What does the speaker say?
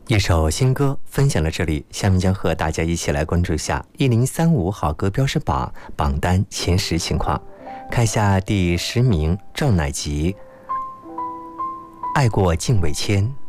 一首新歌分享了这里，下面将和大家一起来关注一下1035好歌飙升榜榜单前10情况。看一下第10名，赵乃吉，爱过敬伟谦。